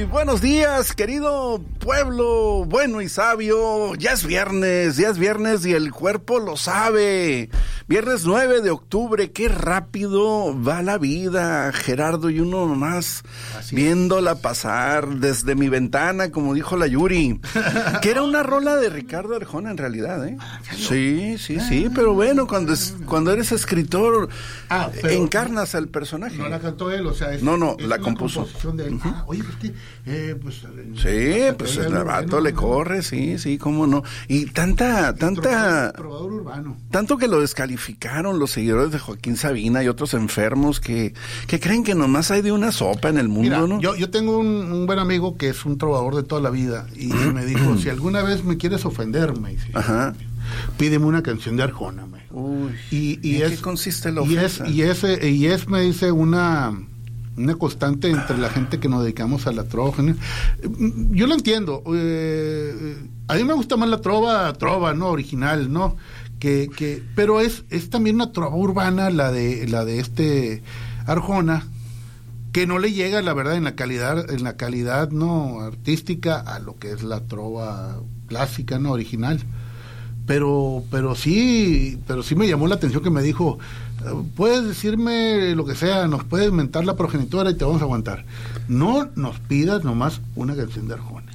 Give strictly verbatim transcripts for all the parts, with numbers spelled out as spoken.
Buenos días, querido pueblo bueno y sabio. Ya es viernes, ya es viernes y el cuerpo lo sabe. Viernes nueve de octubre, qué rápido va la vida, Gerardo, y uno nomás Así viéndola es. pasar desde mi ventana, como dijo la Yuri. Que era una rola de Ricardo Arjona en realidad, ¿eh? Sí, sí, sí, pero bueno, cuando es, cuando eres escritor, ah, encarnas al personaje. No la cantó él, o sea, es, no, no, es la compuso. De él. Uh-huh. Ah, oye, pues, eh, pues sí, pues el vato le corre, sí, sí, cómo no. Y tanta, tanta, trovador urbano. Tanto que lo descalificaron los seguidores de Joaquín Sabina y otros enfermos que, que creen que nomás hay de una sopa en el mundo, Mira, ¿no? Yo, yo tengo un, un buen amigo que es un trovador de toda la vida y me dijo, si alguna vez me quieres ofender, me dice, Ajá. pídeme una canción de Arjona, me. Uy, y, y ¿en es, qué consiste la y ofensa? es, y es, y es, me dice, una una constante entre la gente que nos dedicamos a la trova. Yo lo entiendo. Eh, a mí me gusta más la trova, trova, ¿no? Original, ¿no? Que, que, pero es, es también una trova urbana, la de, la de este Arjona, que no le llega, la verdad, en la calidad, en la calidad no artística a lo que es la trova clásica, no original. Pero, pero sí, pero sí me llamó la atención que me dijo, puedes decirme lo que sea, nos puedes mentar la progenitora y te vamos a aguantar. No nos pidas nomás una canción de Arjona.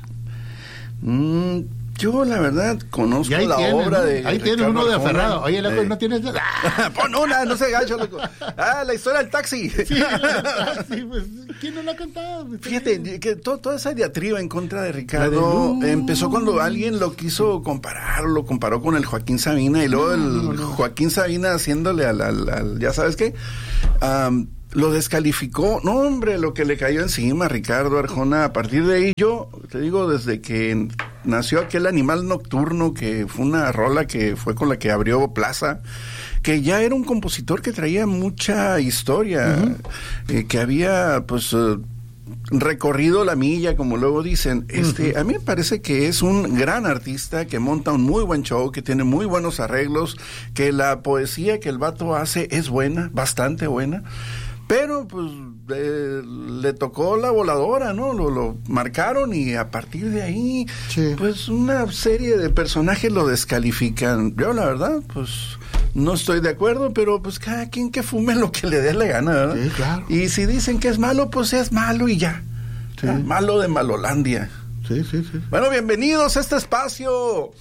Mm, yo la verdad conozco la tienes, obra de ahí tienes uno de aferrado. Oye, loco, eh. no tienes pon una, no se gacho, loco. Ah, la historia del taxi. Sí, sí, pues, ¿quién no la ha cantado? Fíjate que to, toda esa diatriba en contra de Ricardo de empezó cuando alguien lo quiso comparar, lo comparó con el Joaquín Sabina y luego no, el no, no. Joaquín Sabina haciéndole al, al, al ya sabes qué, um, lo descalificó. No, hombre, lo que le cayó encima a Ricardo Arjona. A partir de ahí, yo te digo, desde que nació aquel Animal Nocturno, que fue una rola que fue con la que abrió Plaza, que ya era un compositor que traía mucha historia, uh-huh. eh, que había, pues, uh, recorrido la milla, como luego dicen. Este, uh-huh. A mí me parece que es un gran artista, que monta un muy buen show, que tiene muy buenos arreglos, que la poesía que el vato hace es buena, bastante buena. Pero, pues, eh, le tocó la voladora, ¿no? Lo, lo marcaron y a partir de ahí, sí. pues, una serie de personajes lo descalifican. Yo, la verdad, pues, no estoy de acuerdo, pero, pues, cada quien que fume lo que le dé la gana, ¿verdad? Sí, claro. Y si dicen que es malo, pues, es malo y ya. Sí. Malo de Malolandia. Sí, sí, sí. Bueno, bienvenidos a este espacio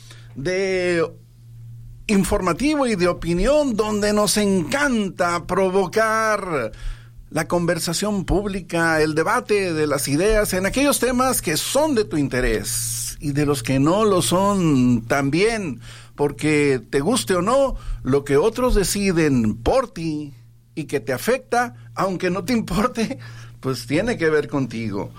de informativo y de opinión donde nos encanta provocar la conversación pública, el debate de las ideas en aquellos temas que son de tu interés y de los que no lo son también, porque te guste o no, lo que otros deciden por ti y que te afecta, aunque no te importe, pues tiene que ver contigo.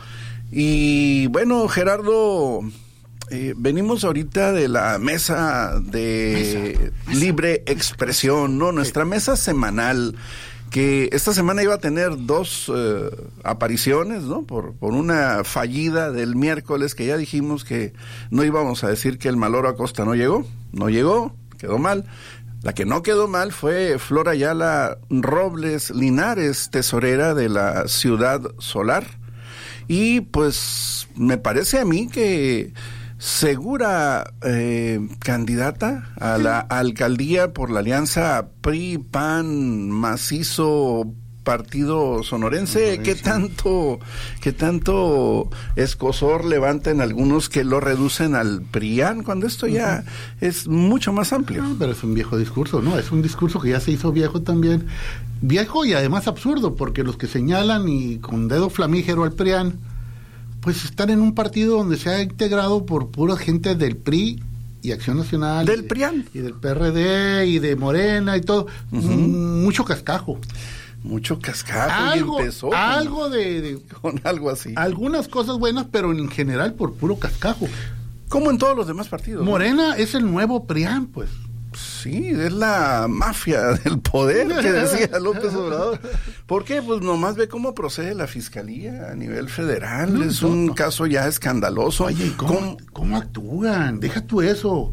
Y bueno, Gerardo, eh, venimos ahorita de la mesa de mesa, mesa. libre expresión, ¿no? Nuestra mesa semanal, que esta semana iba a tener dos eh, apariciones, ¿no? Por, por una fallida del miércoles, que ya dijimos que no íbamos a decir que el Maloro Acosta no llegó, no llegó, quedó mal. La que no quedó mal fue Flor Ayala Robles Linares, tesorera de la Ciudad Solar. Y pues me parece a mí que segura eh, candidata a la alcaldía por la alianza P R I, P A N, macizo partido sonorense. ¿Qué tanto, qué tanto escozor levantan algunos que lo reducen al PRIAN cuando esto ya uh-huh. es mucho más amplio? No, pero es un viejo discurso, ¿no? Es un discurso que ya se hizo viejo también. Viejo y además absurdo, porque los que señalan y con dedo flamígero al PRIAN, pues están en un partido donde se ha integrado por pura gente del P R I y Acción Nacional. Del y, PRIAN. Y del P R D y de Morena y todo. Uh-huh. M- mucho cascajo. Mucho cascajo. Algo, y empezó algo con, de, de... Con algo así. Algunas cosas buenas, pero en general por puro cascajo. Como en todos los demás partidos. Morena, ¿no? Es el nuevo PRIAN, pues. Sí, es la mafia del poder que decía López Obrador. ¿Por qué? Pues nomás ve cómo procede la fiscalía a nivel federal. No, es no, un no. caso ya escandaloso. Oye, ¿cómo, ¿cómo? ¿cómo actúan? Deja tú eso.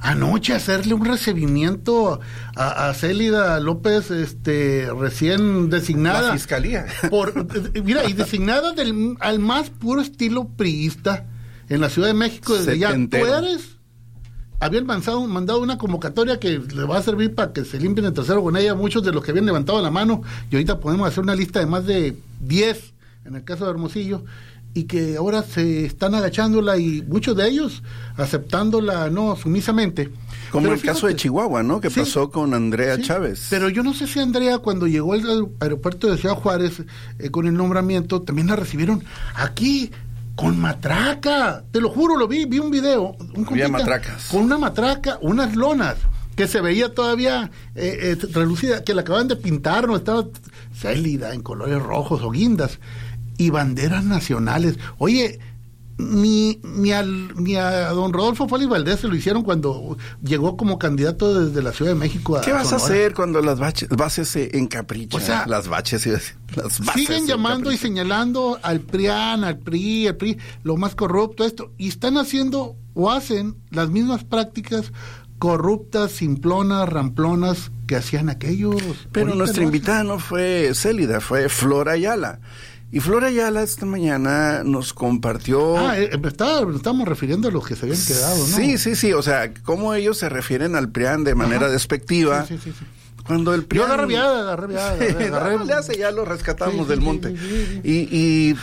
anoche hacerle un recibimiento a, a Célida López, este, recién designada. La fiscalía. Por, mira, y designada del, al más puro estilo priista en la Ciudad de México desde ya. ¿Tú eres? Habían mandado, mandado una convocatoria que le va a servir para que se limpien el trasero con ella muchos de los que habían levantado la mano, y ahorita podemos hacer una lista de más de diez en el caso de Hermosillo, y que ahora se están agachándola y muchos de ellos aceptándola no sumisamente. Como pero el fíjate, caso de Chihuahua, ¿no? Que sí, pasó con Andrea sí, Chávez. Pero yo no sé si Andrea, cuando llegó al aeropuerto de Ciudad Juárez eh, con el nombramiento, también la recibieron aquí con matraca, te lo juro, lo vi, vi un video, un Había matracas. Con una matraca, unas lonas, que se veía todavía eh, eh, relucida, que la acaban de pintar, no estaba célida en colores rojos o guindas, y banderas nacionales. Oye, ni, ni, al, ni a don Rodolfo Félix Valdés se lo hicieron cuando llegó como candidato desde la Ciudad de México a ¿Qué vas Sonora? a hacer cuando las baches, bases se encaprichan? O sea, las baches, las bases siguen llamando y señalando al PRIAN, al P R I, al P R I, lo más corrupto, esto, y están haciendo o hacen las mismas prácticas corruptas, simplonas, ramplonas que hacían aquellos. Pero ahorita nuestra no invitada hacen. no fue Célida, fue Flora Ayala. Y Flora Ayala esta mañana nos compartió... Ah, eh, está, estamos refiriendo a los que se habían quedado, ¿no? Sí, sí, sí, o sea, cómo ellos se refieren al PRIAN de manera Ajá. despectiva. Sí, sí, sí, sí. Cuando el PRIAN... Yo agarré viada, agarré viada, agarré, agarré... No, le hace, ya lo rescatamos Sí, del sí, monte. sí, sí, sí. Y,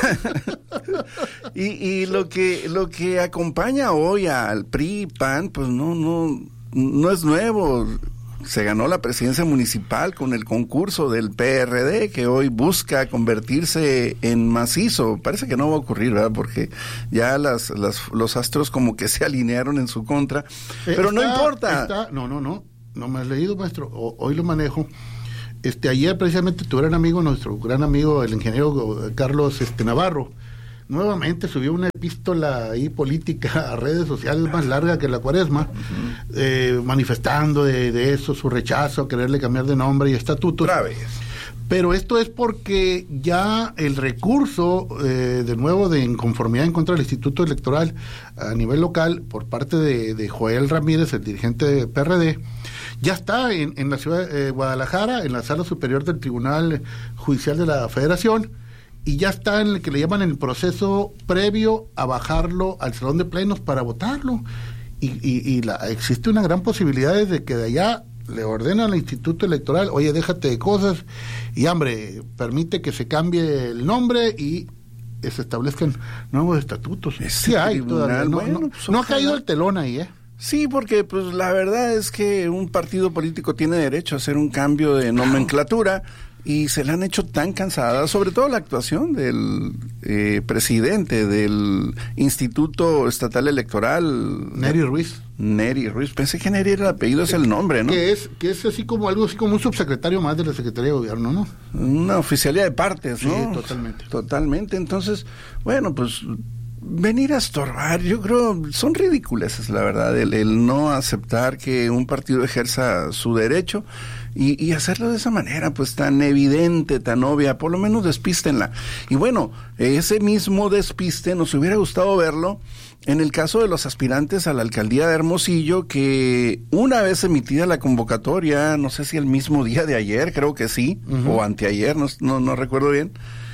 y, y, y lo que lo que acompaña hoy al P R I, P A N, pues no, no, no es nuevo. Se ganó la presidencia municipal con el concurso del P R D, que hoy busca convertirse en macizo. Parece que no va a ocurrir, ¿verdad? Porque ya las, las los astros como que se alinearon en su contra. Pero está, no importa. Está, no, no, no. No me has leído, maestro. O, hoy lo manejo. Este, ayer precisamente tu gran amigo, nuestro gran amigo, el ingeniero Carlos este, Navarro, nuevamente subió una epístola ahí política a redes sociales más larga que la Cuaresma, uh-huh. eh, manifestando de, de eso su rechazo a quererle cambiar de nombre y estatutos. Otra vez. Pero esto es porque ya el recurso eh, de nuevo de inconformidad en contra del Instituto Electoral a nivel local por parte de, de Joel Ramírez, el dirigente de P R D, ya está en, en la ciudad de eh, Guadalajara, en la Sala Superior del Tribunal Judicial de la Federación, y ya está en el que le llaman el proceso previo a bajarlo al salón de plenos para votarlo. Y, y, y la, existe una gran posibilidad de que de allá le ordenan al Instituto Electoral, oye, déjate de cosas, y hombre, permite que se cambie el nombre y se establezcan nuevos estatutos. Ese Sí hay tribunal, todavía, no, bueno, no, pues, no ha ojalá. caído el telón ahí, ¿eh? Sí, porque pues la verdad es que un partido político tiene derecho a hacer un cambio de nomenclatura y se le han hecho tan cansadas, sobre todo la actuación del eh, presidente del Instituto Estatal Electoral, Neri Ruiz. Neri Ruiz. Pensé que Neri era el apellido, es el nombre, ¿no? Que es, que es así como algo así como un subsecretario más de la Secretaría de Gobierno, ¿no? Una oficialía de partes, ¿no? Sí, totalmente. Totalmente. Entonces, bueno, pues venir a estorbar, yo creo, son ridículas, la verdad, el, el no aceptar que un partido ejerza su derecho y, y hacerlo de esa manera, pues tan evidente, tan obvia, por lo menos despístenla. Y bueno, ese mismo despiste nos hubiera gustado verlo en el caso de los aspirantes a la alcaldía de Hermosillo, que una vez emitida la convocatoria, no sé si el mismo día de ayer, creo que sí, uh-huh. o anteayer, no, no, no recuerdo bien,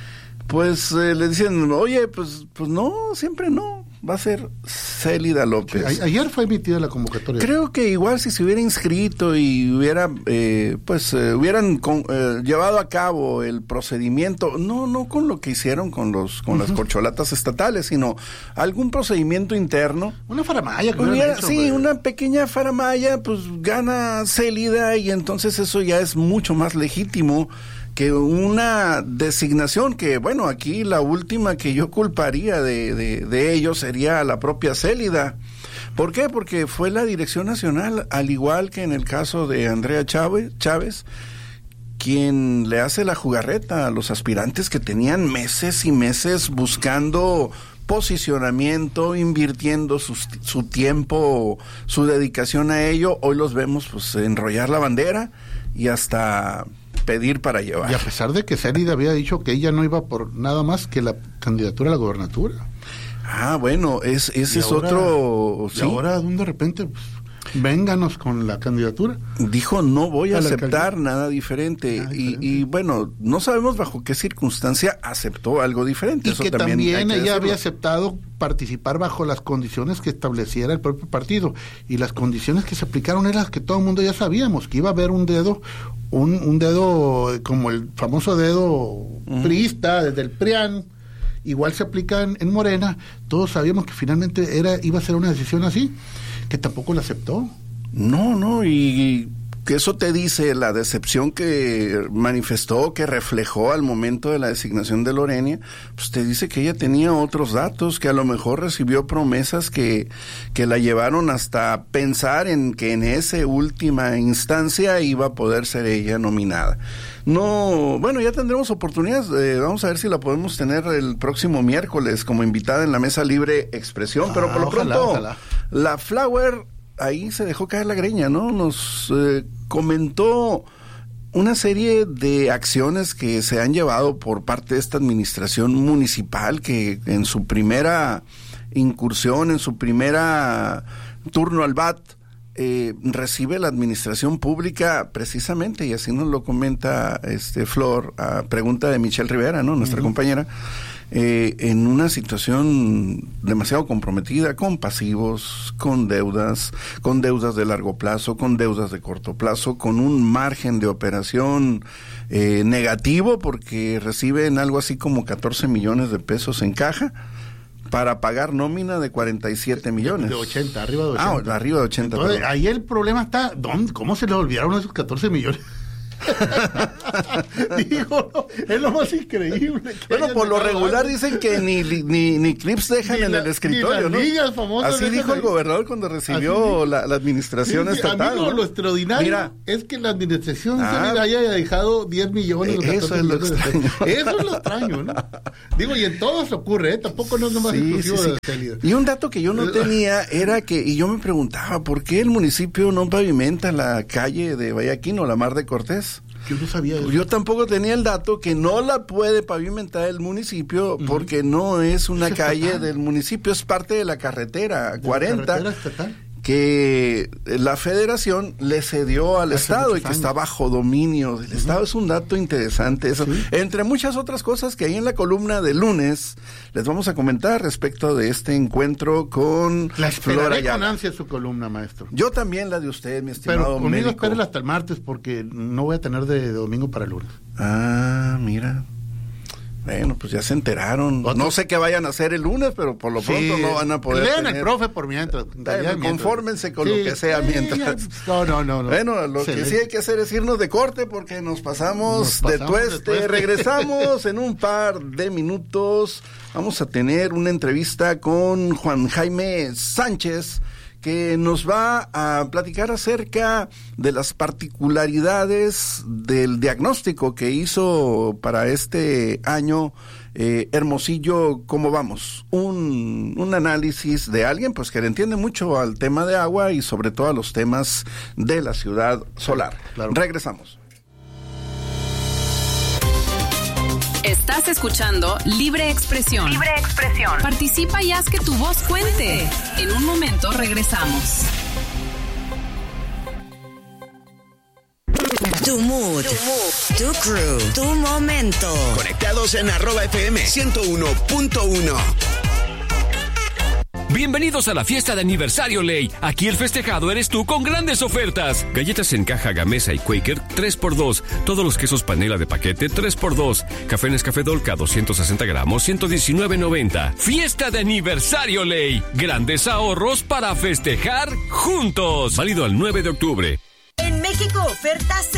pues eh, le dicen, oye, pues pues no, siempre no, va a ser Célida López. Sí, a, ayer fue emitida la convocatoria. Creo que igual si se hubiera inscrito y hubiera, eh, pues eh, hubieran con, eh, llevado a cabo el procedimiento, no no con lo que hicieron con los con uh-huh. las corcholatas estatales, sino algún procedimiento interno. Una faramaya. Que hubiera, hecho, sí, pues. una pequeña faramaya, pues gana Célida y entonces eso ya es mucho más legítimo que una designación que, bueno, aquí la última que yo culparía de, de, de ello sería la propia Célida. ¿Por qué? Porque fue la Dirección Nacional, al igual que en el caso de Andrea Chávez, Chávez, quien le hace la jugarreta a los aspirantes que tenían meses y meses buscando posicionamiento, invirtiendo su, su tiempo, su dedicación a ello. Hoy los vemos pues enrollar la bandera y hasta pedir para llevar. Y a pesar de que Célida había dicho que ella no iba por nada más que la candidatura a la gobernatura. Ah, bueno, es, ese es ahora, otro... Y ¿sí? ahora de repente... Pues, vénganos con la candidatura. Dijo, no voy a, a aceptar nada diferente. Nada y, diferente. Y bueno, no sabemos bajo qué circunstancia aceptó algo diferente. Y Eso que también, también que ella había aceptado participar bajo las condiciones que estableciera el propio partido. Y las condiciones que se aplicaron eran las que todo el mundo ya sabíamos, que iba a haber un dedo, un, un dedo como el famoso dedo uh-huh. priista, desde el PRIAN, igual se aplica en, en Morena. Todos sabíamos que finalmente era iba a ser una decisión así, que tampoco la aceptó. No, no, y que eso te dice la decepción que manifestó, que reflejó al momento de la designación de Lorena, pues te dice que ella tenía otros datos, que a lo mejor recibió promesas que, que la llevaron hasta pensar en que en esa última instancia iba a poder ser ella nominada. No, bueno, ya tendremos oportunidades, eh, vamos a ver si la podemos tener el próximo miércoles como invitada en la Mesa Libre Expresión, pero por lo ojalá, pronto, ojalá. la Flower ahí se dejó caer la greña, ¿no? Nos eh, comentó una serie de acciones que se han llevado por parte de esta administración municipal, que en su primera incursión, en su primera turno al B A T, eh, recibe la administración pública precisamente, y así nos lo comenta este Flor, a pregunta de Michelle Rivera, ¿no? Nuestra uh-huh. compañera, Eh, en una situación demasiado comprometida, con pasivos, con deudas, con deudas de largo plazo, con deudas de corto plazo, con un margen de operación eh, negativo, porque reciben algo así como catorce millones de pesos en caja para pagar nómina de cuarenta y siete millones. De ochenta, arriba de ochenta. Ah, arriba de ochenta. Entonces, ahí el problema está, ¿dónde, ¿cómo se le olvidaron esos catorce millones? Digo, no, es lo más increíble. Bueno, por lo regular dicen que ni ni, ni clips dejan ni en la, el escritorio, ¿no? Así dijo el gobernador cuando recibió la, la administración sí, sí, estatal. Amigo, ¿no? Lo extraordinario Mira, es que la administración ah, se haya dejado diez millones. Eh, eso es lo extraño. Eso es lo extraño, ¿no? Digo, y en todos ocurre, ¿eh? Tampoco no es nomás sí, exclusivo sí, sí. de la salida. Y un dato que yo no tenía era que, y yo me preguntaba, ¿por qué el municipio no pavimenta la calle de Vallaquín o la Mar de Cortés? Yo no sabía eso. Yo tampoco tenía el dato que no la puede pavimentar el municipio uh-huh. porque no es una ¿Es calle estatal? Del municipio, es parte de la carretera ¿De cuarenta. La carretera estatal? Que la federación le cedió al Hace Estado y que años. Está bajo dominio del uh-huh. Estado. Es un dato interesante eso. ¿Sí? Entre muchas otras cosas que ahí en la columna de lunes les vamos a comentar respecto de este encuentro con la Flora con ansia su columna, maestro. Yo también la de usted, mi estimado Pero conmigo médico. Espérela hasta el martes porque no voy a tener de, de domingo para el lunes. Ah, mira. Bueno, pues ya se enteraron. ¿Otro? No sé qué vayan a hacer el lunes, pero por lo pronto sí, no van a poder lean tener... el profe por mientras. Bueno, confórmense con sí, lo que sea mientras. No, no, no. no. Bueno, lo se que le... sí hay que hacer es irnos de corte porque nos pasamos, nos pasamos de, tueste. de tueste. Regresamos en un par de minutos. Vamos a tener una entrevista con Juan Jaime Sánchez, que nos va a platicar acerca de las particularidades del diagnóstico que hizo para este año eh, Hermosillo, ¿cómo vamos? Un, un análisis de alguien pues que le entiende mucho al tema de agua y sobre todo a los temas de la ciudad solar. Claro. Regresamos. Estás escuchando Libre Expresión. Libre Expresión. Participa y haz que tu voz cuente. En un momento regresamos. Tu mood, tu, mood, tu crew, tu momento. Conectados en arroba F M ciento uno punto uno. Bienvenidos a la fiesta de aniversario Ley. Aquí el festejado eres tú con grandes ofertas. Galletas en caja Gamesa y Quaker tres por dos. Todos los quesos panela de paquete tres por dos. Café Nescafé Dolca doscientos sesenta gramos ciento diecinueve noventa. Fiesta de aniversario Ley. Grandes ahorros para festejar juntos. Válido al nueve de octubre. En México ofertas